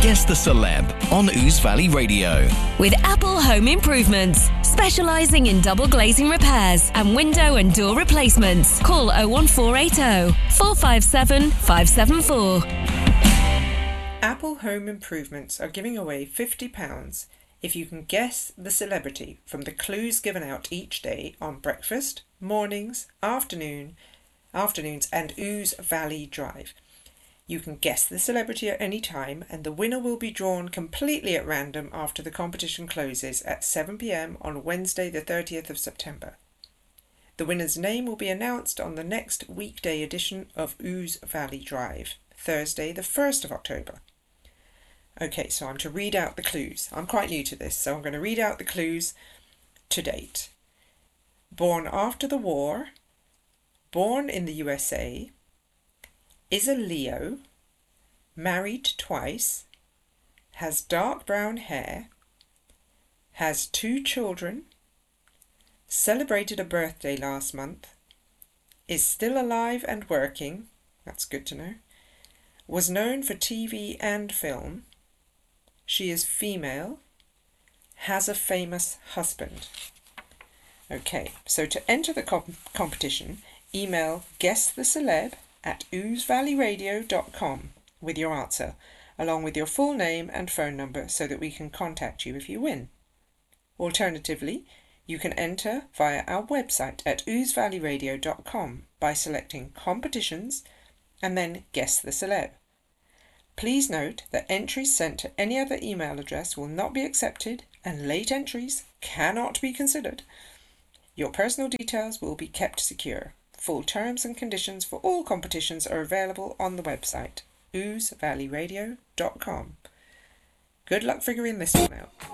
Guess the Celeb on Ouse Valley Radio. With Apple Home Improvements, specialising in double glazing repairs and window and door replacements. Call 01480 457 574. Apple Home Improvements are giving away £50 if you can guess the celebrity from the clues given out each day on breakfast, mornings, afternoons and Ouse Valley Drive. You can guess the celebrity at any time, and the winner will be drawn completely at random after the competition closes at 7 p.m. on Wednesday the 30th of September. The winner's name will be announced on the next weekday edition of Ouse Valley Drive, Thursday the 1st of October. Okay, so I'm to read out the clues. I'm quite new to this, so I'm going to read out the clues to date. Born after the war, born in the USA, is a Leo, married twice, has dark brown hair, has 2 children, celebrated a birthday last month, is still alive and working, that's good to know, was known for TV and film, she is female, has a famous husband. Okay, so to enter the competition, email guesstheceleb@ousevalleyradio.com with your answer, along with your full name and phone number so that we can contact you if you win. Alternatively, you can enter via our website at ousevalleyradio.com by selecting Competitions and then Guess the Celeb. Please note that entries sent to any other email address will not be accepted and late entries cannot be considered. Your personal details will be kept secure. Full terms and conditions for all competitions are available on the website, ousevalleyradio.com. Good luck figuring this one out.